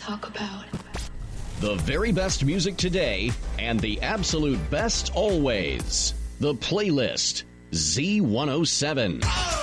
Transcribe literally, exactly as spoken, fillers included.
talk about. The very best music today and the absolute best always. The Playlist. Z one oh seven.